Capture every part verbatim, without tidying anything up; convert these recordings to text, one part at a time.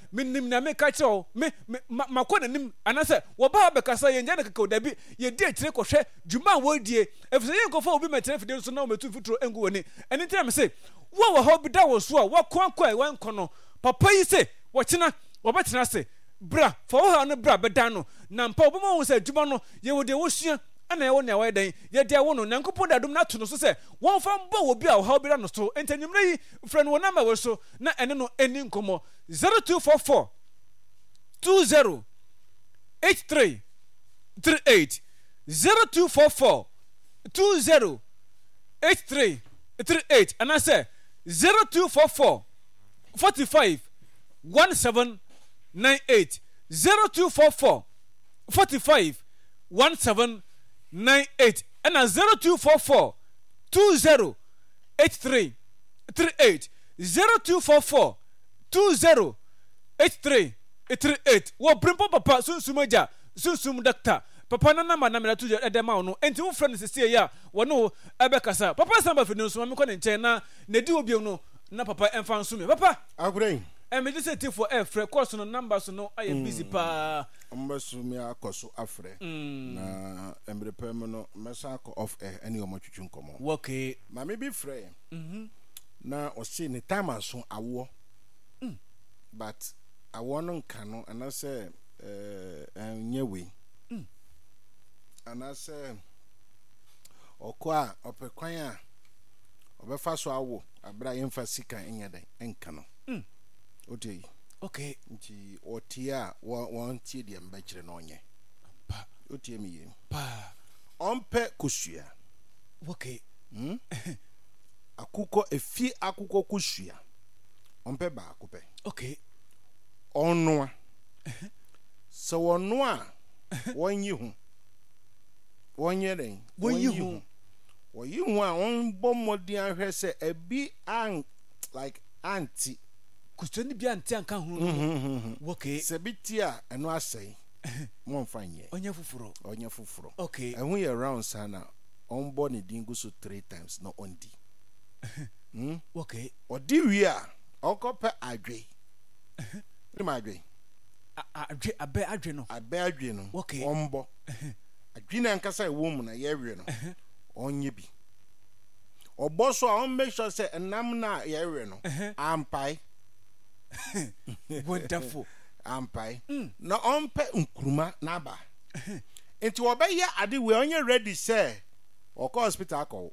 nim na me ka kire me makɔ nanim anase wo ba be kasa ye nyane kaka odabi ye di akire kɔhwɛ dwuma wo die efise ye nkɔfa obi metere fide so na o metu futuro engu woni eni tira me se wo wo ho bi da wo so a wo konkɔ e wan kɔ no papa yi se wo kyena wo betena se bra for wo ha no bra beda no na mpa oboma wo se dwuma no ye wo de wo sua ana ye wo ne wa dan ye de wo no nankopɔ da dum na to no so se won fa mba wo bi a wo ha bi ra no so entanyimra yi frɛ no na ma wo so na ene no eni nkomo zero two four four two zero eight three three eight zero two four four two zero eight three three eight and I say zero two four four forty five one seven nine eight zero two four four forty five one seven nine eight and a zero two four four two zero eight three three eight zero two four four two zero eight three three eight. Wo brimpo papa sunsumaja sunsum doctor papa na nama na me to edema no enti wo friend sese ya wo no ebekasa papa samba fi no so me ko ne nche na na di obi no na papa emfa nso me papa agure e me dis for air free course no number so no aye busy pa mbasu me akoso afre na emre pem no mesa ko off air any omotwetwu nkomo okay ma me bi frɛ mhm na o se ne time aso awo mm but awo no nka no ana se eh nyewe mm ana se okwa opekwan a obefa so awo abra yemfa sika enyede enka no mm okay okay nti otia won tie de mbakire no onye pa otie mi ye pa ompe kusua okay mm akuko efi akuko kusua ompe ba akupe okay onnoa so onnoa wonyi hu wonye den wonyi hu woyi hu a on bomodi ahwe se ebi an like anti kusoni bi anti anka hu okay se bitia eno asai mo mfanye onye fufuro onye fufuro okay ehun ye round sana on bo ne dingu so three times no on di mm okay odi wi a okope adwe ni ma adwe adwe abe adwe no abe adwe no okay ombo adwe na nkasa e wo mu na ye wi no onye bi obo so on make sure say enam na ye wi no ampai wonderful ampai na ompe nkuruma na ba enti obeya ade we onye ready say oko hospital call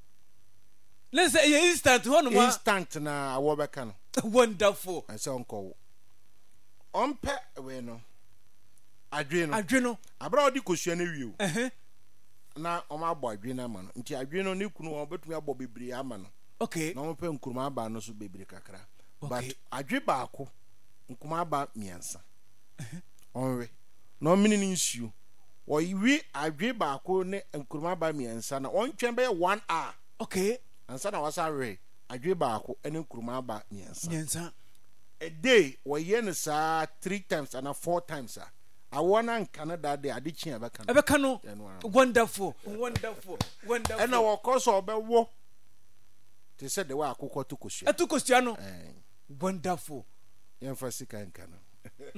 let's say ye instant hono ma instant na awo beka no wonderful I say onko ompe we no adwe no adwe no abra odi kosua na wiu eh na o ma agbo adwe na ma no nti adwe no ne kunu obetumi agbo bebre ama no okay na ompe nkuruma aba no so bebre kakra but adwe baako nkuma aba miensa onwe no mini ni nsuo o yiwi adwe baako ne nkuruma aba miensa na ontwen be one hour okay ansa na wasa we adwe baako ene nkuruma aba miensa miensa a day wo ye ne sa three times and four times a awona nkan da de ade chi abeka no abeka no wonderful wonderful wonderful ena wo koso obewo te said the way akoko to kosua atukosua no wonderful yemfa sika nkan no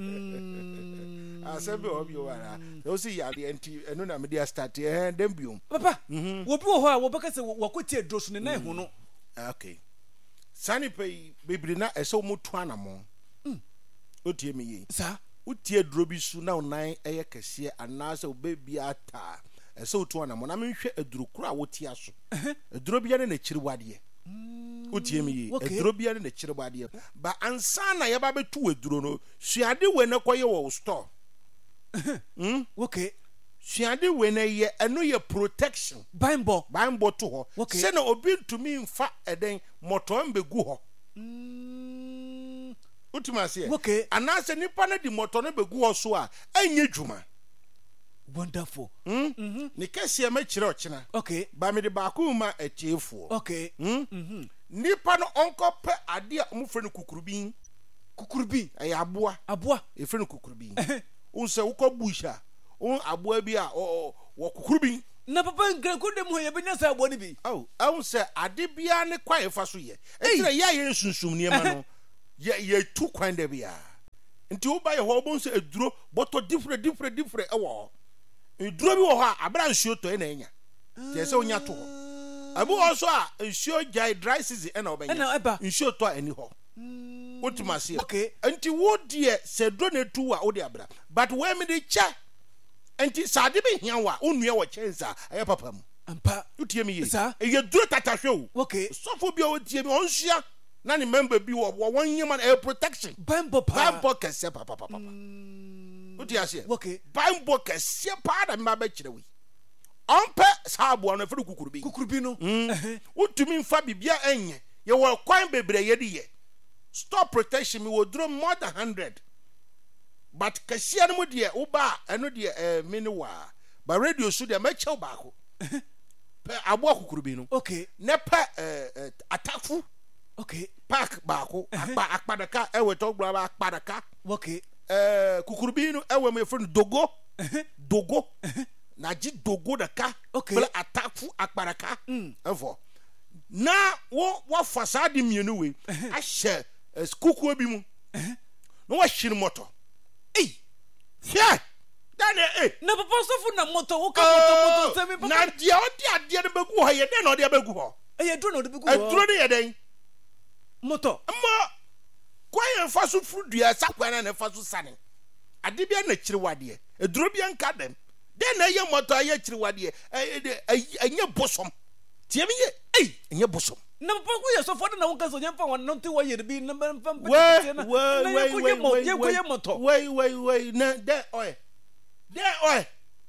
mm asabe obi wara o si ya de enti eno na me dia start eh dem biom papa wo bi wo ho a wo beka se wakotie adrosu ne na ehu no okay sani pay bibiri na eso mutu anamo mm otie me yi sa utie drobi su na onan eye kese anase obebi ata eso utu anamo na me hwe aduru kura wotie aso adrobi ya ne na chiriwade utie me yi adrobi ya ne na chiriwade ba ansa na ye ba betu aduro no suade we na koye wo store mm okay suade we na ye eno ye protection bimbo bimbo to ho se na obi ntumi mfa eden moto mbegu ho mm utuma se okay anase nipa na di moto no begu ho so a anye dwuma wonderful mm mhm ni kase ma kire ochina okay ba me de ba ku ma atiefo okay mhm nipa no onkope ade a omfre no kukurubin kukurubin ay aboa aboa e fre no kukurubin unse wo busha on aboa bi a wo kukurubin na papa ngre ko dem ho ye benya sa aboa ni bi oh awun se ade bia ne kwae fa so ye etire ya ye sunsum niema no ye ye tu kwan da bia nti wo ba ye ho bo nso eduro bottle different different different e wo eduro bi wo ho a abra nsuo to e na enya tie se onya to ho abu also a nsuo jai dry season e na obenya na eba nsuo to ani ho ultimasi okay nti wo die se do na tu a wo de abra but we me de cha nti sade bi hia wa onua wo chensa aye papa mu ampa utie me ye e ye duro tatahwe o okay sofo bi o tie me onhia na ne member bi wo won nyema na protection bambo pa bambo kese papa papa utie ase okay bambo kese pa da mba ba kire wi onpe saabo no fere kukurubi kukurubi no utumi mfa bibia enye ye wo kwan bebre ye di ye stop protection me wo duro more than one hundred but kese no mu de wo ba eno de eh mini wa ba radio so de ma chew ba ko pe abo kukurubi no okay ne pa eh atafu okay park ba ko akpa akpadaka ewe to gba ba akpadaka okay eh kukurubi no ewe me friend dogo dogo na ji dogo da ka okay bla atafu akpadaka enfo na wo wo fasa de mienu we ahye skuku bi mu no wa hiri moto eh hia dane eh na papa sofu na moto wo ka moto moto se me papa na dia o dia dia de begu ho ye de na o de begu ho eh ye duro na o de begu ho eh duro de ye den moto ma kwaye faso frudua sakwa na na faso sane ade bia na kiriwade e duro bia nka dem de na ye moto aye kiriwade e enye bosom tie me ye eh enye bosom na papa ku ye so fo na wo ka so nyemfa won no ti wo ye bi na mfa mpa we na we we we ye ko ye moto we we we na de oil de oil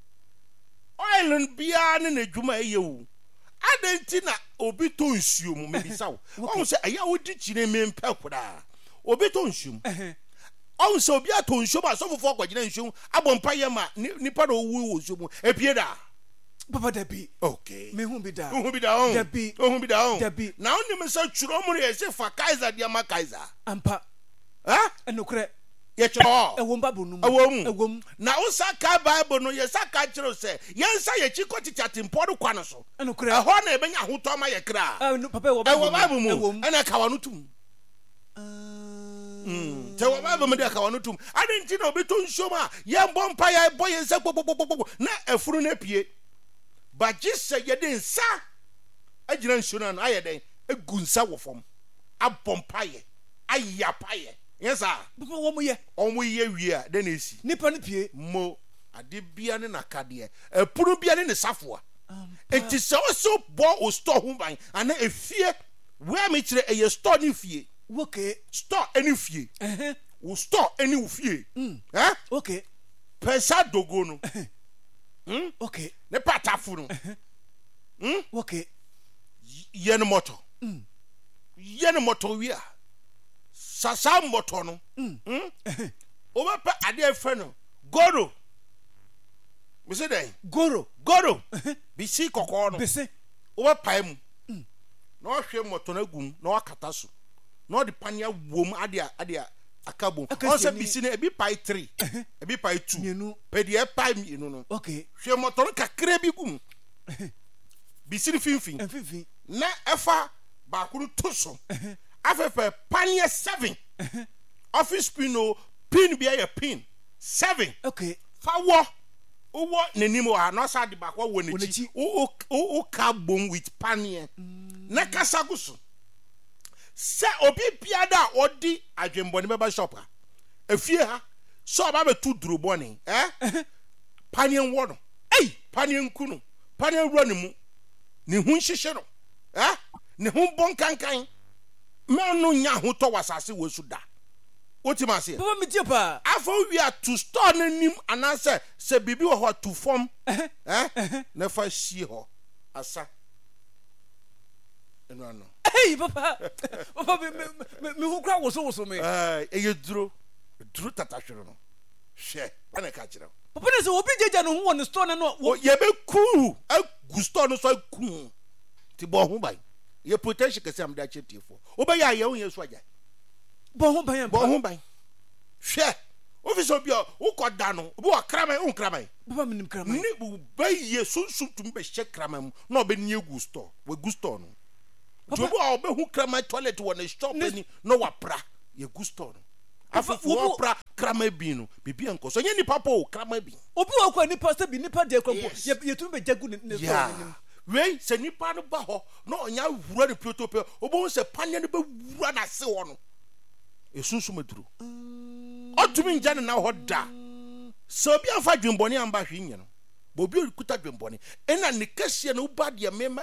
oil bia na na dwuma eye wu adenti na obi to nsuo mu mebisa wo won se aya wodi kire me mpa koda obi to nsuo mu on se obi ato nsuo ba so fofo kwagina nsuo abompa ye ma nipa na owu wo nsuo mu epie da papa dabi okay me hu bi da hu bi da on dabi hu bi da on dabi na oni me se churo mu ye se fa kaiser dia ma kaiser ampa ha enokre ye churo ewo mbabu nu ewo ewo na usaka bible no ye saka chiro se yensa ye chiko tichati mpodo kwa no so enokre eho na ebenya hoto ma ye kra papa ewo bible mu ena ka wanu tum mm te wo bible mu de ka wanu tum adenti na obi to nshoma ye mbompa ye boye nsa gbogbogbogbogbo na efuru na pie ba jise ye de nsa agira nshona na aye den egu nsa wo fom abompa ye ayapa ye yes ah papa wo mu ye omu ye wie a de na esi nipa ne pie mo ade bia ne nakade epuru bia ne ne safoa enti se o so bo o store hu ban ana efie where me kire e ye store ni fie okay store any fie eh wo store any fie eh okay pesa dogo no hm okay ne patafu no hm okay ye ne moto hm ye ne moto wi a sasa moto no hm o ba pa ade efe no goro we say den goro goro bi si kokko no bese o ba pa mu na o hwe moto na gum na o kata so na o de pania wom ade ade akabo o se bi si na ebi pai three ebi pai two mienu pe de pai mienu no okay hwe moto no kakra bi gum bi si finfin finfin na efa ba kuru to so afefe pania seven office pin no pin bi ya pin seven okay fa wo wo nanim wa no sa de ba kwa wo nechi o o ka bom with pania na kasa guso se obi piada odi adwemboni beba shop a afie ha so ba be tu duro boni eh pania wo no ei pania nku no pania wura ne mu ne hu nhihye no eh ne hu bon kankan me no nya ho to wasase wo su da otima se papa mi tie pa afọ wi a to store nanim anase se bibi wo ho to form eh na fa hie ho asa eno ano hey papa papa me me hu kra wo so wo so me eh e duro duro tatahwero no hwe ana ka kire papa ne se obi jeja no hu won store na no ye be ku agu store no so ku ti bo ho bai ye protection kese am da chetifo obe ya ye hu ye so aja bo ho ban bo ho ban hwe office obi o ukoda no obi wa kraman un kraman papa minim kraman ni bu baye sunsun tum be hye kraman na obe ni egu store we gu store no obi wa obe hu kraman toilet wo na shop ni no wa pra ye gu store no afofo pra krama bi no bibi enko so nye nipa po krama bi obi wo kwa nipa se bi nipa de kro ye tumi be jagu ne so ne wei se nipa no ba ho na onya wura ne protope obo se panya ne ba wura na se ho no esunsu maduro otumi nja ne na ho da so bi afa dwembone amba hwe nye no bobi okuta dwembone ena ne kase na uba de me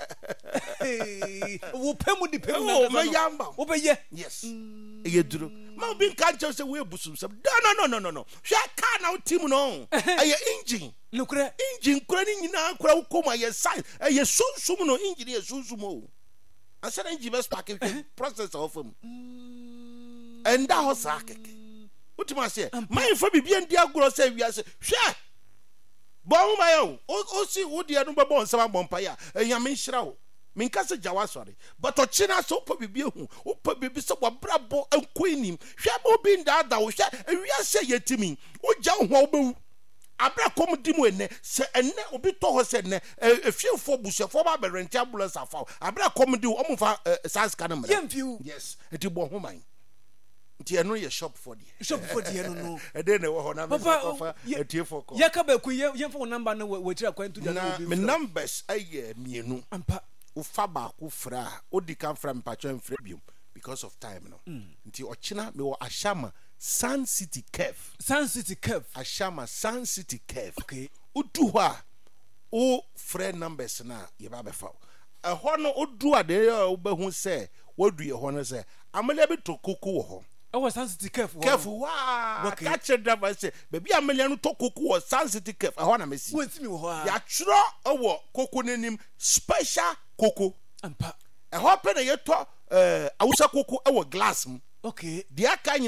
wo pemu di pemu na me yamba wo be ye yes e duro ma bi nka nche se we busum se no no no no no hwe ka na team no aye engine nukure engine kura ni nyina kura ukoma ye sai aye sunsum no engine ye sunsum o asa na engine best pack process of him and that was akeke utima se my for bibia ndi agoro se wiase hwe bon ma yo o si wo de no bebo nsama bompa ya enyame nhira wo minka se jawa sorry but o china so pa bibia hu o pa bibi se wabrabo ankoinim hwe bo bi nda da wo hwe wiase yetimi o ja ho wo bewu abra kom di mu ene se ene obi to ho se ne efiefo busuefo ba berenti ambulance afa abra kom di o mo fa sans kanam yes eti bo ho man nti eno ye shop for the shop for the no no e dey na wo ho na me fa etie for ko ya ka ba ku ye yemfo number na we tira kwantu da na me numbers aye mienu ampa wo fa ba ku fra odi kan fra mpacho mfra biom because of time no nti ochina me wo ashama Sun City Cave Sun City Cave ashama Sun City Cave okay udu ho o friend numbers na ye ba be fa e ho no udu ade wo be hu se wodu ye ho no se amele bi to koko wo ho I was Sun City Cave. Careful, wow. Catch a driver say, baby, a million to cocoa was Sun City Cave. I want to miss you. Wait, me, why? Ya tro a walk cocoa name special cocoa. And pa. A hopper a yato, uh, I was a cocoa, our glass. Okay. The Akan